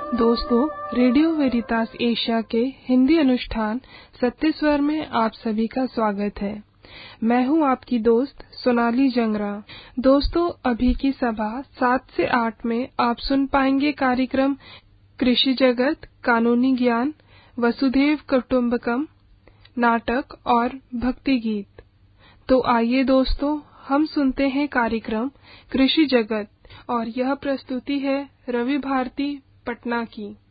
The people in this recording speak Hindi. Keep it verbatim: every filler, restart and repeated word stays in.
दोस्तों, रेडियो वेरितास एशिया के हिंदी अनुष्ठान सत्य स्वर में आप सभी का स्वागत है। मैं हूं आपकी दोस्त सोनाली जंगरा। दोस्तों, अभी की सभा सात से आठ में आप सुन पाएंगे कार्यक्रम कृषि जगत, कानूनी ज्ञान, वसुधैव कुटुंबकम, नाटक और भक्ति गीत। तो आइए दोस्तों, हम सुनते हैं कार्यक्रम कृषि जगत और यह प्रस्तुति है रवि भारती पटना की।